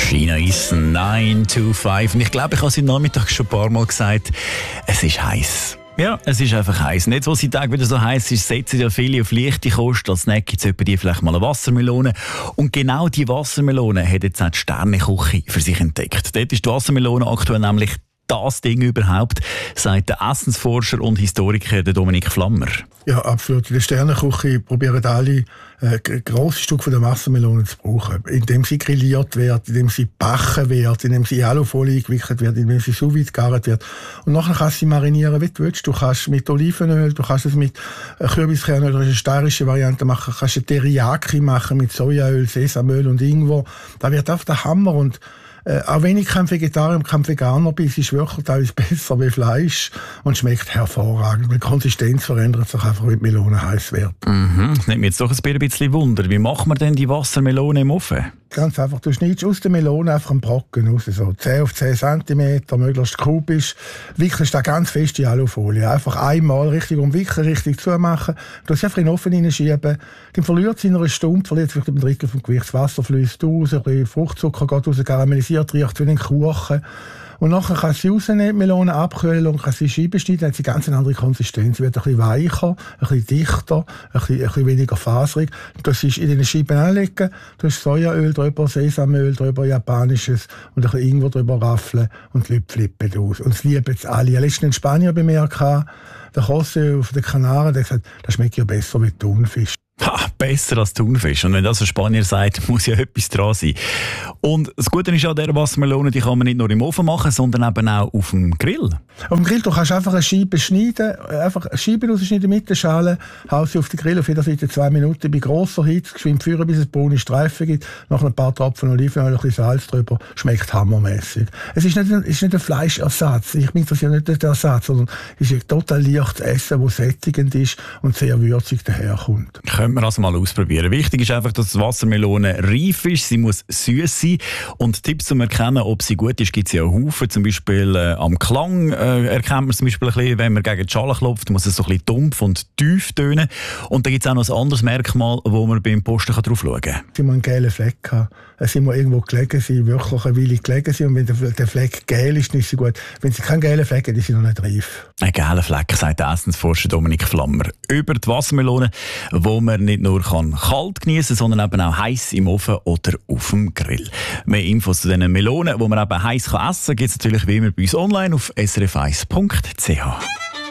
China ist 9 to 5. Und ich glaube, ich habe es heute Nachmittag schon ein paar Mal gesagt, es ist heiß. Ja, es ist einfach heiß. Nicht, wo es Tag wieder so heiß ist, setzen ja viele auf leichte Kost. Als Snack gibt es etwa die vielleicht mal eine Wassermelone. Und genau die Wassermelone hat jetzt auch die Sterneküche für sich entdeckt. Dort ist die Wassermelone aktuell nämlich das Ding überhaupt, sagt der Essensforscher und Historiker Dominik Flammer. Ja, absolut. In der Sternenküche probieren alle grosse Stück von der Wassermelone zu brauchen, indem sie grilliert wird, indem sie gebacken wird, indem sie in Alufolie eingewickelt wird, indem sie sous vide gegart wird. Und nachher kannst du sie marinieren, wie du willst. Du kannst mit Olivenöl, du kannst es mit Kürbiskernöl, du kannst eine steirische Variante machen, du kannst eine Teriyaki machen mit Sojaöl, Sesamöl und Ingwer. Da wird einfach der Hammer. Und auch wenn ich kein Vegetarier und kein Veganer bin, ist es wirklich teilweise besser wie Fleisch und schmeckt hervorragend. Die Konsistenz verändert sich einfach, wenn die Melone heiß wird. Das nimmt mir jetzt doch ein bisschen Wunder. Wie macht man denn die Wassermelone im Ofen? Ganz einfach, du schneidest aus der Melone einfach einen Brocken raus, so 10 auf 10 cm, möglichst kubisch, wickelst da ganz fest in Alufolie. Einfach einmal richtig umwickeln, richtig zumachen, du hast einfach in den Ofen hineinschieben, dann verliert es in einer Stunde, verliert vielleicht ein Drittel vom Gewicht, das Wasser fließt raus, ein bisschen Fruchtzucker geht raus, karamellisiert, riecht wie ein Kuchen. Und nachher kann sie rausnehmen, die Melone abkühlen und kann sie Scheiben schneiden, dann hat sie ganz eine andere Konsistenz. Sie wird ein bisschen weicher, ein bisschen dichter, ein bisschen weniger faserig. Das ist in den Scheiben anlegen, du hast Sojaöl drüber, Sesamöl drüber, japanisches und ein bisschen Ingwer drüber raffeln und die Leute flippen aus. Und das lieben jetzt alle. Ich habe letztens einen Spanier bei mir gehabt, der José auf den Kanaren, der hat gesagt, das schmeckt ja besser wie Thunfisch. Ha, besser als Thunfisch. Und wenn das ein Spanier sagt, muss ja etwas dran sein. Und das Gute ist an dieser Wassermelone, die kann man nicht nur im Ofen machen, sondern eben auch auf dem Grill. Auf dem Grill, du kannst einfach eine Scheibe schneiden, einfach eine Scheibe rausschneiden mit der Schale, hau sie auf den Grill auf jeder Seite 2 Minuten bei grosser Hitze, geschwind führen, bis es braune Streifen gibt, noch ein paar Tropfen Olivenöl, ein bisschen Salz drüber, schmeckt hammermäßig. Es ist nicht ein Fleischersatz, ich bin das ja nicht der Ersatz, sondern es ist ein total leichtes Essen, das sättigend ist und sehr würzig daherkommt. Können wir also mal ausprobieren. Wichtig ist einfach, dass die Wassermelone reif ist, sie muss süß sein. Und Tipps zum Erkennen, ob sie gut ist, gibt es ja einen Haufen. Zum Beispiel am Klang erkennt man zum Beispiel ein bisschen, wenn man gegen die Schale klopft, muss es so ein bisschen dumpf und tief tönen. Und dann gibt es auch noch ein anderes Merkmal, wo man beim Posten drauf schauen kann. Sie muss einen gelben Fleck haben. Sie muss irgendwo gelegen sein, wirklich eine Weile gelegen sein. Und wenn der Fleck gel ist, ist sie gut. Wenn sie keinen gelben Fleck hat, ist sie noch nicht reif. Ein gelber Fleck, sagt der Essensforscher Dominik Flammer. Über die Wassermelone, wo man nicht nur kalt genießen kann, sondern eben auch heiß im Ofen oder auf dem Grill. Mehr Infos zu diesen Melonen, die man eben heiß essen kann, gibt es natürlich wie immer bei uns online auf srf1.ch.